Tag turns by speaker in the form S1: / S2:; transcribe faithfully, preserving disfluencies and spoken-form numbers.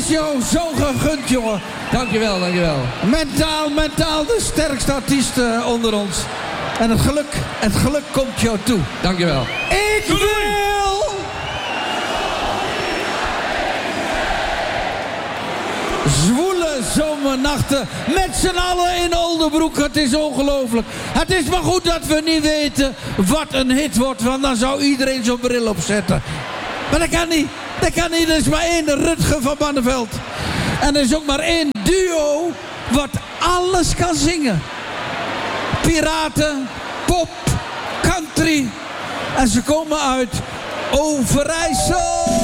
S1: is jou zo gegund, jongen.
S2: Dankjewel, dankjewel.
S1: Mentaal, mentaal de sterkste artiest uh, onder ons. En het geluk, het geluk komt jou toe.
S2: Dankjewel.
S1: Ik wil... Zwoele zomernachten met z'n allen in Oldebroek. Het is ongelooflijk. Het is maar goed dat we niet weten wat een hit wordt. Want dan zou iedereen zo'n bril opzetten. Maar dat kan niet. Dat kan niet. Er is maar één Rutger van Barneveld. En er is ook maar één duo wat alles kan zingen. Piraten, pop, country. En ze komen uit Overijssel.